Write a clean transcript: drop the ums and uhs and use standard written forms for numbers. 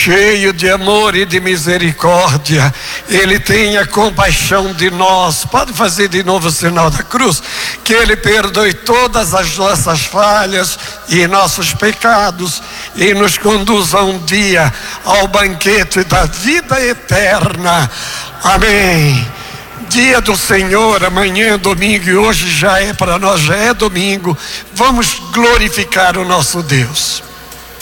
cheio de amor e de misericórdia, Ele tenha compaixão de nós. Pode fazer de novo o sinal da cruz. Que Ele perdoe todas as nossas falhas e nossos pecados e nos conduza um dia ao banquete da vida eterna. Amém. Dia do Senhor, amanhã é domingo e hoje já é para nós, já é domingo. Vamos glorificar o nosso Deus.